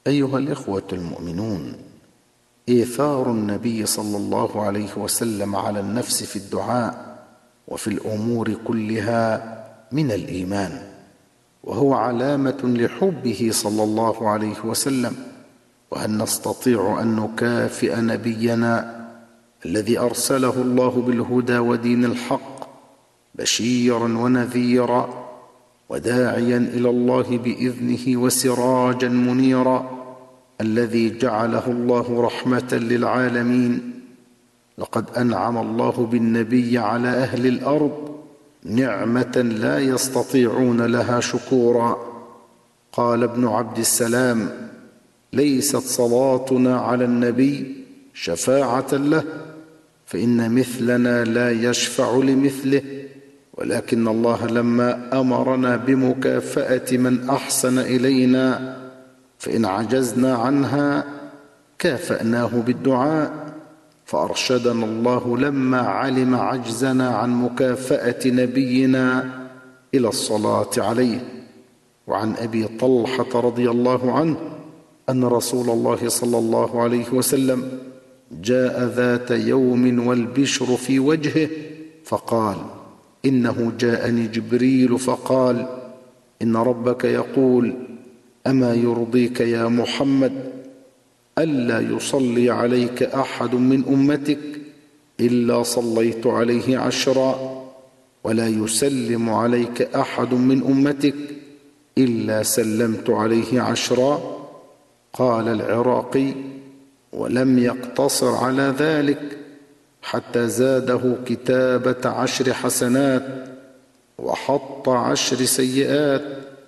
أيها الإخوة المؤمنون، إيثار النبي صلى الله عليه وسلم على النفس في الدعاء وفي الأمور كلها من الإيمان، وهو علامة لحبه صلى الله عليه وسلم. وهل نستطيع أن نكافئ نبينا الذي أرسله الله بالهدى ودين الحق بشيرا ونذيرا وداعيا إلى الله بإذنه وسراجا منيرا، الذي جعله الله رحمة للعالمين؟ لقد أنعم الله بالنبي على أهل الأرض نعمة لا يستطيعون لها شكورا. قال ابن عبد السلام: ليست صلاتنا على النبي شفاعة له، فإن مثلنا لا يشفع لمثله، ولكن الله لما أمرنا بمكافأة من أحسن إلينا فإن عجزنا عنها كافأناه بالدعاء، فأرشدنا الله لما علم عجزنا عن مكافأة نبينا إلى الصلاة عليه. وعن أبي طلحة رضي الله عنه أن رسول الله صلى الله عليه وسلم جاء ذات يوم والبشر في وجهه فقال: إنه جاءني جبريل فقال: إن ربك يقول: أما يرضيك يا محمد ألا يصلي عليك أحد من أمتك إلا صليت عليه 10، ولا يسلم عليك أحد من أمتك إلا سلمت عليه 10. قال العراقي: ولم يقتصر على ذلك حتى زاده كتابة 10 حسنات وحط 10 سيئات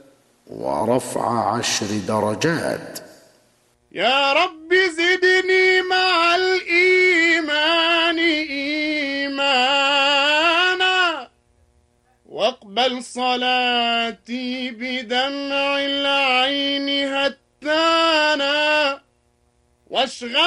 ورفع 10 درجات. يا رب زدني مع الإيمان إيمانا، واقبل صلاتي بدمع العين هتانا، واشغل